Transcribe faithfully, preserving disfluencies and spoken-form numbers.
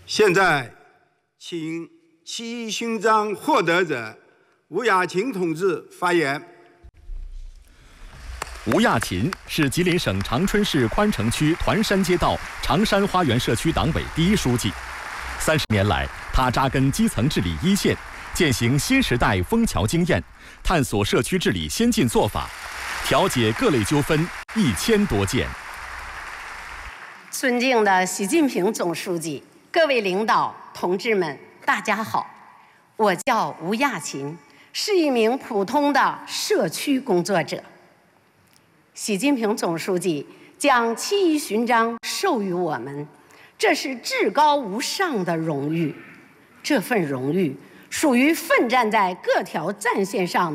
现在，请七一勋章获得者吴雅琴同志发言。 吴亚琴是吉林省长春市宽城区团山街道长山花园社区党委第一书记。三十年来，他扎根基层治理一线，践行新时代枫桥经验，探索社区治理先进做法，调解各类纠纷一千多件。 尊敬的习近平总书记，各位领导同志们，大家好，我叫吴亚琴，是一名普通的社区工作者。习近平总书记将七一勋章授予我们，这是至高无上的荣誉。这份荣誉属于奋战在各条战线上